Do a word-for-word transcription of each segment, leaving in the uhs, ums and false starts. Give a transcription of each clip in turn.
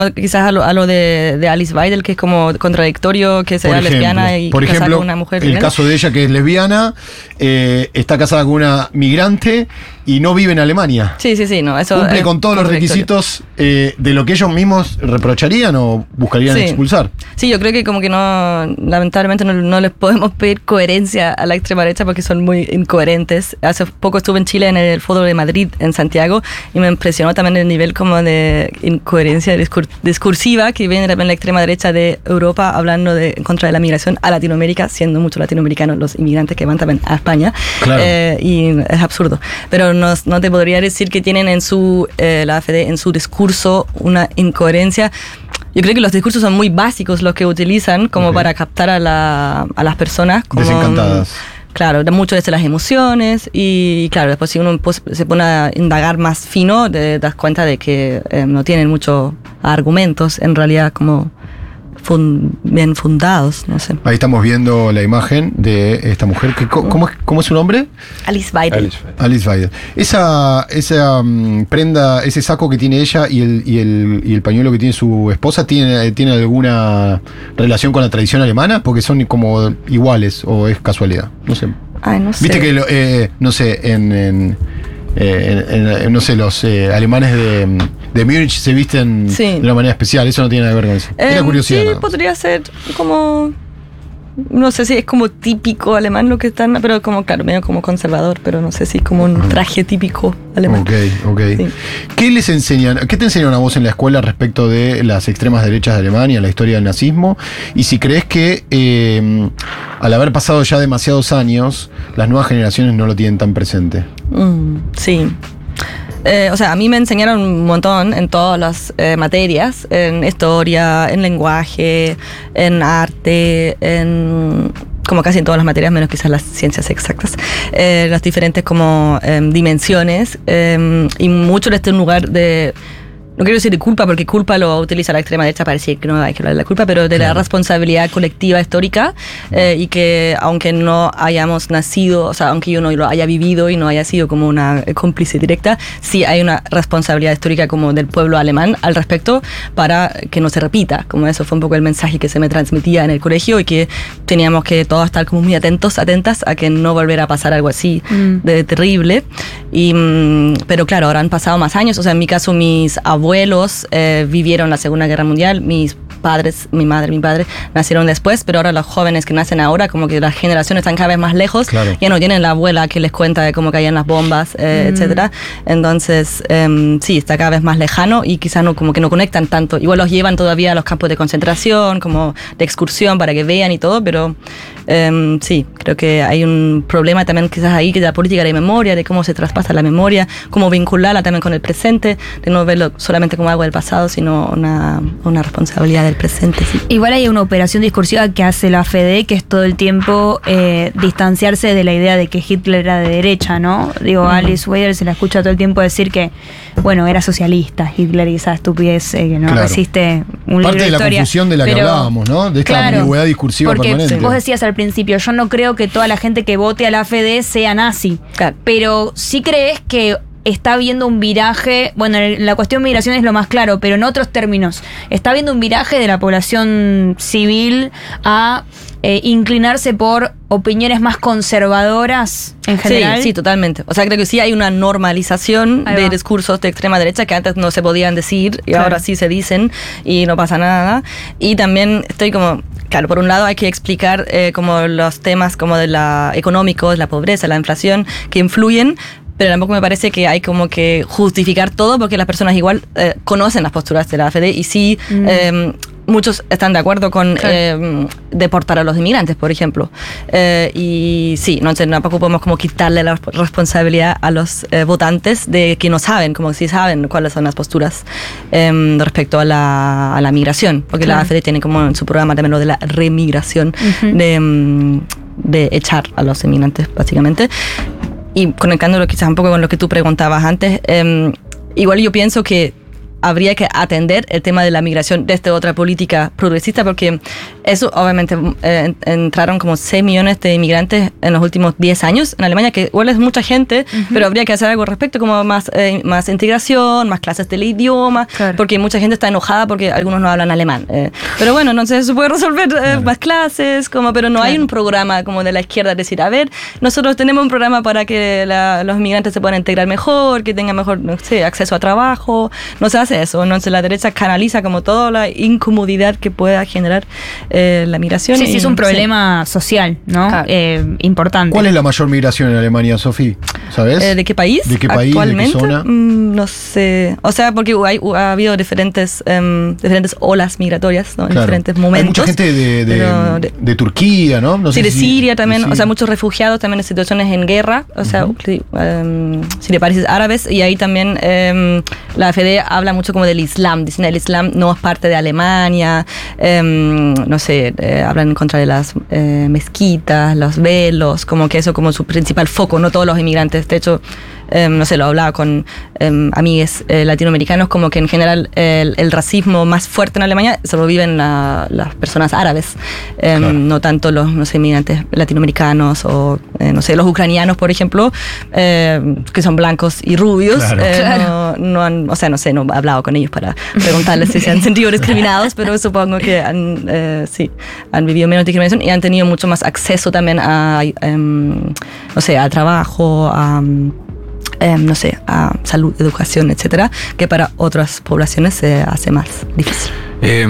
Quizás a lo, a lo de, de Alice Weidel, que es como contradictorio que sea ejemplo, lesbiana y por casada ejemplo, con una mujer. El negra. caso de ella, que es lesbiana, eh, está casada con una migrante y no vive en Alemania. Sí, sí, sí, no, eso Cumple es con todos los requisitos eh, de lo que ellos mismos reprocharían o buscarían Sí. expulsar. Sí, yo creo que como que no, lamentablemente no, no les podemos pedir coherencia a la extrema derecha porque son muy incoherentes. Hace poco estuve en Chile en el Foro de Madrid, en Santiago, y me impresionó también el nivel como de incoherencia discur discursiva que viene también la extrema derecha de Europa hablando de en contra de la migración a Latinoamérica, siendo muchos latinoamericanos los inmigrantes que van también a España. Claro. Eh, y es absurdo. Pero no, no te podría decir que tienen en su, eh, la A F D, en su discurso una incoherencia. Yo creo que los discursos son muy básicos los que utilizan como Okay. para captar a, la, a las personas. Como, Desencantadas. Claro, mucho desde las emociones y claro, después si uno pues, se pone a indagar más fino, te das cuenta de que eh, no tienen muchos argumentos en realidad como fun, bien fundados, no sé. Ahí estamos viendo la imagen de esta mujer. Que, ¿cómo, es, ¿Cómo es su nombre? Alice Weidel. Alice. Alice Weidel. Esa, esa um, prenda, ese saco que tiene ella y el, y el, y el pañuelo que tiene su esposa, ¿tiene, ¿tiene alguna relación con la tradición alemana? Porque son como iguales o es casualidad. No sé. Ay, no sé. Viste que, lo, eh, no sé, en, en, eh, en, en, no sé, los eh, alemanes de, de Múnich se visten Sí. de una manera especial. Eso no tiene nada que ver con eso. Era Em, curiosidad. Sí, nada más. podría ser como... No sé si es como típico alemán lo que están, pero como, claro, medio como conservador, pero no sé si es como un traje típico alemán. Ok, ok. Sí. ¿Qué les enseñan? ¿Qué te enseñaron a vos en la escuela respecto de las extremas derechas de Alemania, la historia del nazismo? Y si crees que eh, al haber pasado ya demasiados años, las nuevas generaciones no lo tienen tan presente. Mm, sí. Eh, o sea, a mí me enseñaron un montón en todas las eh, materias, en historia, en lenguaje, en arte, en como casi en todas las materias, menos quizás las ciencias exactas, eh, las diferentes como eh, dimensiones, eh, y mucho desde un lugar de... No quiero decir de culpa, porque culpa lo utiliza la extrema derecha para decir que no hay que hablar de la culpa, pero de Claro. la responsabilidad colectiva histórica, eh, y que aunque no hayamos nacido, o sea, aunque yo no lo haya vivido y no haya sido como una cómplice directa, sí hay una responsabilidad histórica como del pueblo alemán al respecto para que no se repita. Como eso fue un poco el mensaje que se me transmitía en el colegio y que teníamos que todos estar como muy atentos, atentas a que no volviera a pasar algo así Mm. de terrible. Y, mm, pero claro, ahora han pasado más años. O sea, en mi caso, mis abuelos eh, vivieron la Segunda Guerra Mundial, mis padres, mi madre, mi padre, nacieron después, pero ahora los jóvenes que nacen ahora, como que las generaciones están cada vez más lejos, Claro. ya no tienen la abuela que les cuenta de cómo caían las bombas, eh, Mm. etcétera. Entonces, eh, sí, está cada vez más lejano y quizás no, como que no conectan tanto. Igual los llevan todavía a los campos de concentración, como de excursión para que vean y todo, pero eh, sí, creo que hay un problema también quizás ahí, que de la política de memoria, de cómo se traspasa la memoria, cómo vincularla también con el presente, de no verlo solamente como algo del pasado, sino una, una responsabilidad del presente. Sí. Igual hay una operación discursiva que hace la A F D, que es todo el tiempo eh, distanciarse de la idea de que Hitler era de derecha, ¿no? Digo, a Alice Weidel se la escucha todo el tiempo decir que, bueno, era socialista Hitler y esa estupidez eh, que no Claro. resiste un Parte libro de la historia. confusión de la que Pero, hablábamos, ¿no? De esta claro, ambigüedad discursiva porque permanente. vos decías al principio, yo no creo que toda la gente que vote a la A F D sea nazi, Claro. pero sí crees que está habiendo un viraje, bueno, en la cuestión migración es lo más claro, pero en otros términos, está habiendo un viraje de la población civil a eh, inclinarse por opiniones más conservadoras en general. Sí, sí, totalmente. O sea, creo que sí hay una normalización Ahí de va. discursos de extrema derecha que antes no se podían decir y Claro. ahora sí se dicen y no pasa nada. Y también estoy como... Claro, por un lado hay que explicar eh, como los temas como de la económicos, la pobreza, la inflación, que influyen, pero tampoco me parece que hay como que justificar todo, porque las personas igual eh, conocen las posturas de la A F D y sí, Mm. eh, muchos están de acuerdo con Claro. eh, deportar a los inmigrantes, por ejemplo. Eh, y sí, no sé, tampoco podemos como quitarle la responsabilidad a los eh, votantes de que no saben, como si saben cuáles son las posturas eh, respecto a la, a la migración, porque Claro. la A F D tiene como en su programa también lo de la remigración, Ujú. de, mm, de echar a los inmigrantes, básicamente. Y conectándolo quizás un poco con lo que tú preguntabas antes, eh, igual yo pienso que habría que atender el tema de la migración desde otra política progresista, porque eso obviamente eh, entraron como seis millones de inmigrantes en los últimos diez años en Alemania, que igual es mucha gente, uh-huh. pero habría que hacer algo al respecto, como más, eh, más integración, más clases del idioma, claro. porque mucha gente está enojada porque algunos no hablan alemán. Eh, pero bueno, no sé, se puede resolver eh, claro. más clases, como, pero no claro. hay un programa como de la izquierda, decir, a ver, nosotros tenemos un programa para que la, los inmigrantes se puedan integrar mejor, que tengan mejor, no sé, acceso a trabajo. No se hace eso, entonces la derecha canaliza como toda la incomodidad que pueda generar eh, la migración. Sí, y, sí, es un problema sí. social, ¿no? Claro. Eh, importante. ¿Cuál es la mayor migración en Alemania, Sofía? ¿Sabes? Eh, ¿De qué país? ¿De qué país? Actualmente, ¿de qué zona? Mm, no sé. O sea, porque hay, ha habido diferentes, um, diferentes olas migratorias, ¿no? En claro. diferentes momentos. Hay mucha gente de, de, de, de Turquía, ¿no? no sí, sé de si, Siria también. de o sea, muchos refugiados también en situaciones en guerra. O sea, uh-huh. um, sí, de países árabes. Y ahí también um, la A F D habla mucho como del Islam. Dicen el Islam no es parte de Alemania. Um, no sé, eh, hablan en contra de las eh, mezquitas, los velos. Como que eso como su principal foco, no todos los inmigrantes. De hecho, Um, no sé, lo hablaba con um, amigues eh, latinoamericanos, como que en general el, el racismo más fuerte en Alemania se lo viven la, las personas árabes, um, claro. no tanto los no sé, inmigrantes latinoamericanos o, eh, no sé, los ucranianos, por ejemplo, eh, que son blancos y rubios. Claro. Eh, claro. No, no han, o sea, no sé, no he hablado con ellos para preguntarles si se han sentido discriminados, pero supongo que han, eh, sí, han vivido menos discriminación y han tenido mucho más acceso también a, um, no sé, a trabajo, a... Eh, no sé, a salud, educación, etcétera, que para otras poblaciones se hace más difícil. Eh,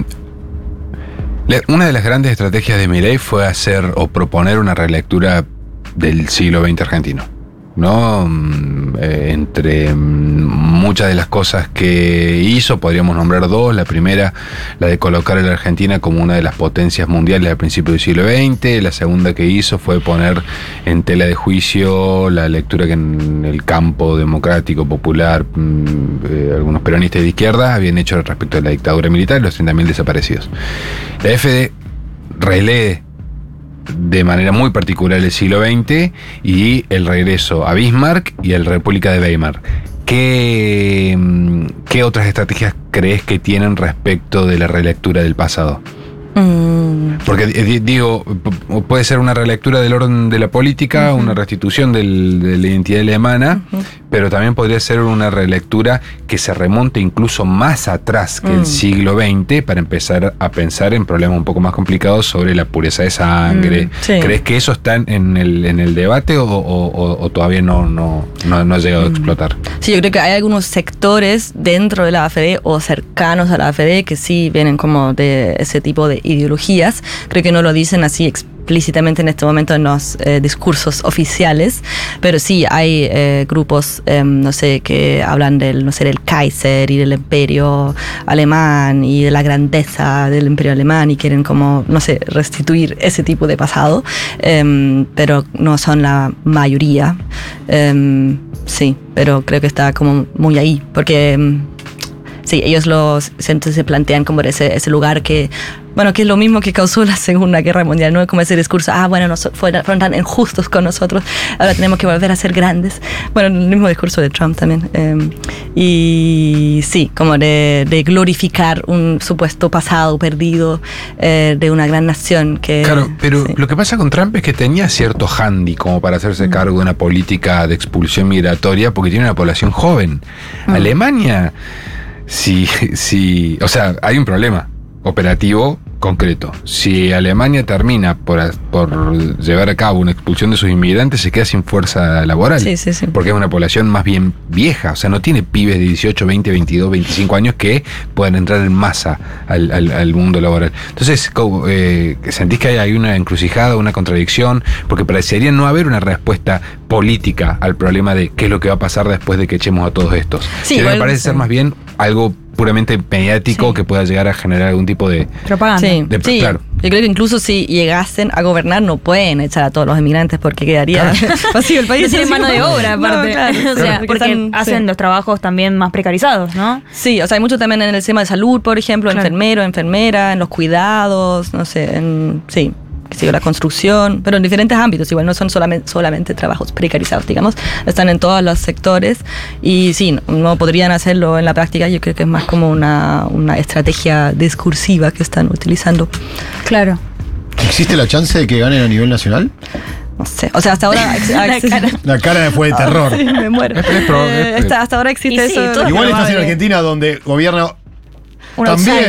una de las grandes estrategias de Milei fue hacer o proponer una relectura del siglo veinte argentino, ¿no? Eh, entre muchas de las cosas que hizo, podríamos nombrar dos. La primera, la de colocar a la Argentina como una de las potencias mundiales al principio del siglo veinte. La segunda que hizo fue poner en tela de juicio la lectura que en el campo democrático, popular, eh, algunos peronistas de izquierda habían hecho respecto a la dictadura militar y los treinta mil desaparecidos. La A F D relee de manera muy particular el siglo veinte y el regreso a Bismarck y a la República de Weimar. ¿Qué, qué otras estrategias crees que tienen respecto de la relectura del pasado? Mm. Porque digo, puede ser una relectura del orden de la política, uh-huh. una restitución del, de la identidad alemana, uh-huh. pero también podría ser una relectura que se remonte incluso más atrás que mm. el siglo veinte para empezar a pensar en problemas un poco más complicados sobre la pureza de sangre. Mm, sí. ¿Crees que eso está en el, en el debate o, o, o todavía no, no, no, no ha llegado mm. a explotar? Sí, yo creo que hay algunos sectores dentro de la A F D o cercanos a la A F D que sí vienen como de ese tipo de ideologías. Creo que no lo dicen así explícitamente en este momento en los eh, discursos oficiales, pero sí hay eh, grupos, eh, no sé, que hablan del, no sé, del Kaiser y del imperio alemán y de la grandeza del imperio alemán y quieren como, no sé, restituir ese tipo de pasado, eh, pero no son la mayoría. Eh, sí, pero creo que está como muy ahí, porque... Eh, sí, ellos los, siempre se plantean como ese, ese lugar que, bueno, que es lo mismo que causó la Segunda Guerra Mundial, ¿no? Como ese discurso, ah, bueno, nos, fueron, fueron tan injustos con nosotros, ahora tenemos que volver a ser grandes. Bueno, el mismo discurso de Trump también. Eh, y sí, como de, de glorificar un supuesto pasado perdido eh, de una gran nación que... Claro, pero sí. Lo que pasa con Trump es que tenía cierto handy como para hacerse mm. cargo de una política de expulsión migratoria porque tiene una población joven. Mm. Alemania... Si, si, o sea, hay un problema operativo concreto. Si Alemania termina por, por llevar a cabo una expulsión de sus inmigrantes, se queda sin fuerza laboral. Sí, sí, sí. Porque es una población más bien vieja. O sea, no tiene pibes de dieciocho, veinte, veintidós, veinticinco años que puedan entrar en masa al, al, al mundo laboral. Entonces, eh, ¿sentís que hay, hay una encrucijada, una contradicción? Porque parecería no haber una respuesta política al problema de qué es lo que va a pasar después de que echemos a todos estos. Sí, me igual, parece sí. ser más bien algo puramente mediático sí. que pueda llegar a generar algún tipo de propaganda. Sí, de, sí. Claro. Yo creo que incluso si llegasen a gobernar no pueden echar a todos los inmigrantes porque quedaría claro. vacío el país. No tienen mano de obra, aparte. No, claro, o sea, claro. porque están, hacen sí. los trabajos también más precarizados, ¿no? Sí, o sea, hay mucho también en el tema de salud, por ejemplo, claro. enfermero, enfermera, en los cuidados, no sé, en, sí. qué sé yo, la construcción, pero en diferentes ámbitos, igual no son solamente, solamente trabajos precarizados, digamos, están en todos los sectores y sí, no, no podrían hacerlo en la práctica, yo creo que es más como una, una estrategia discursiva que están utilizando. Claro. ¿Existe la chance de que ganen a nivel nacional? No sé, o sea, hasta ahora... La cara. La cara fue de terror. Sí, me muero. Es- es probable, Eh, es- hasta, hasta ahora existe Y sí, eso. todo Igual estás en probable. Argentina donde gobierna Un también